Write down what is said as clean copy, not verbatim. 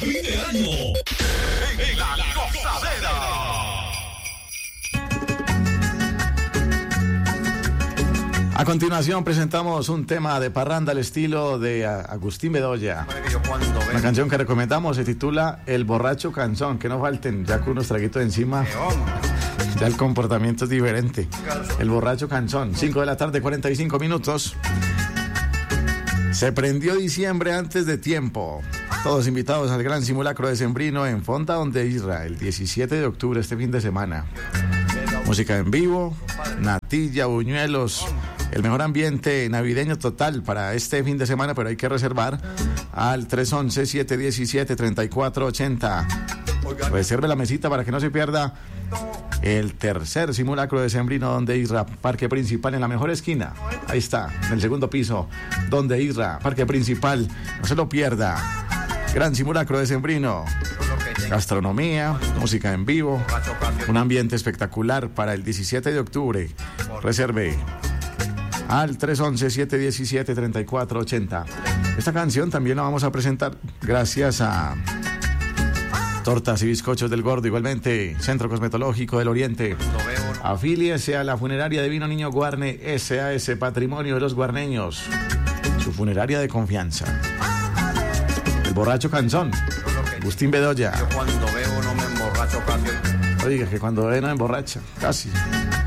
fin de año en La Gozadera. A continuación presentamos un tema de parranda al estilo de Agustín Bedoya. Una canción que recomendamos se titula El Borracho Canzón. Que no falten, ya con unos traguitos encima, ya el comportamiento es diferente. El Borracho Canzón, 5 de la tarde, 45 minutos. Se prendió diciembre antes de tiempo. Todos invitados al gran simulacro decembrino en Fonda Donde Isra, el 17 de octubre, este fin de semana. Música en vivo, natilla, buñuelos, el mejor ambiente navideño total para este fin de semana, pero hay que reservar al 311-717-3480. Reserve la mesita para que no se pierda el tercer simulacro decembrino Donde Isra, Parque Principal, en la mejor esquina. Ahí está, en el segundo piso, Donde Isra, Parque Principal. No se lo pierda. Gran simulacro decembrino. Gastronomía, música en vivo, un ambiente espectacular para el 17 de octubre. Reserve al 311-717-3480. Esta canción también la vamos a presentar gracias a Tortas y Bizcochos del Gordo, igualmente Centro Cosmetológico del Oriente. Afíliese a la funeraria Divino Niño Guarne SAS, Patrimonio de los Guarneños, su funeraria de confianza. El Borracho Canzón, Agustín Bedoya. Yo cuando bebo no me emborracho casi. Oiga, que cuando bebe no emborracha, casi.